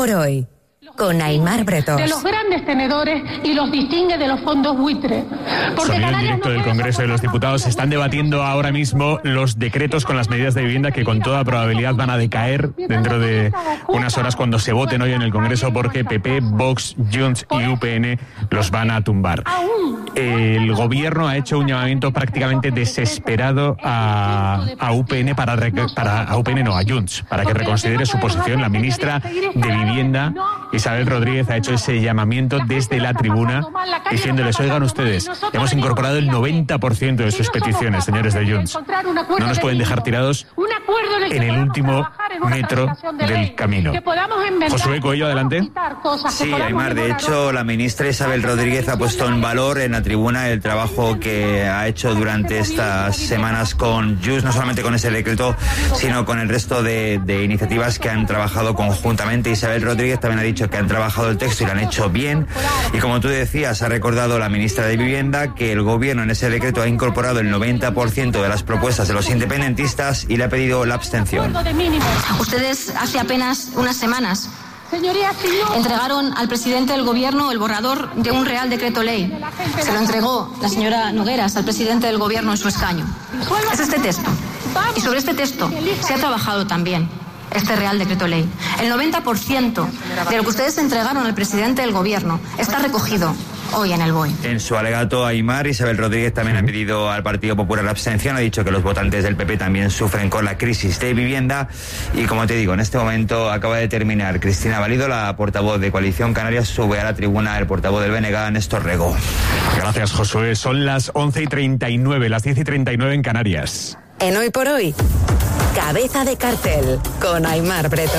por Hoy, con Aimar Bretos. De los grandes tenedores y los distingue de los fondos buitre. Sonido en directo del Congreso de los Diputados. Se están debatiendo ahora mismo los decretos con las medidas de vivienda que con toda probabilidad van a decaer dentro de unas horas cuando se voten hoy en el Congreso, porque PP, Vox, Junts y UPN los van a tumbar. El gobierno ha hecho un llamamiento prácticamente desesperado a UPN a Junts, para que reconsidere su posición. La ministra de Vivienda, Isabel Rodríguez, ha hecho ese llamamiento desde la tribuna diciéndoles: oigan ustedes, hemos incorporado el 90% de sus peticiones, señores de Junts. No nos pueden dejar tirados en el último metro del camino. Josué Coello, adelante. Sí, Aimar, de hecho, la ministra Isabel Rodríguez ha puesto en valor en la tribuna el trabajo que ha hecho durante estas semanas con Junts, no solamente con ese decreto, sino con el resto de iniciativas que han trabajado conjuntamente. Isabel Rodríguez también ha dicho que han trabajado el texto y lo han hecho bien. Y como tú decías, ha recordado la ministra de Vivienda que el gobierno en ese decreto ha incorporado el 90% de las propuestas de los independentistas y le ha pedido la abstención. Ustedes hace apenas unas semanas entregaron al presidente del gobierno el borrador de un real decreto ley. Se lo entregó la señora Nogueras al presidente del gobierno en su escaño. Es este texto. Y sobre este texto se ha trabajado también este real decreto ley. El 90% de lo que ustedes entregaron al presidente del gobierno está recogido hoy en el BOE. En su alegato, Aimar, Isabel Rodríguez también ha pedido al Partido Popular la abstención. Ha dicho que los votantes del PP también sufren con la crisis de vivienda. Y como te digo, en este momento acaba de terminar Cristina Valido, la portavoz de Coalición Canaria. Sube a la tribuna el portavoz del BNG, Néstor Rego. Gracias, Josué. Son las 11:39, las 10:39 en Canarias. En Hoy por Hoy, Cabeza de Cartel, con Aimar Bretos.